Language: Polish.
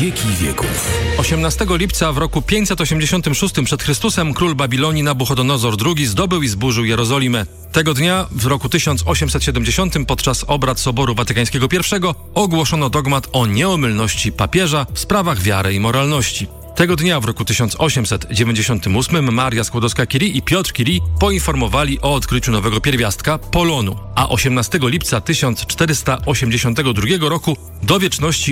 wieki wieków. 18 lipca w roku 586 przed Chrystusem król Babilonii Nabuchodonozor II zdobył i zburzył Jerozolimę. Tego dnia, w roku 1870, podczas obrad Soboru Watykańskiego I ogłoszono dogmat o nieomylności papieża w sprawach wiary i moralności. Tego dnia, w roku 1898, Maria Skłodowska-Curie i Piotr Curie poinformowali o odkryciu nowego pierwiastka – polonu, a 18 lipca 1482 roku do wieczności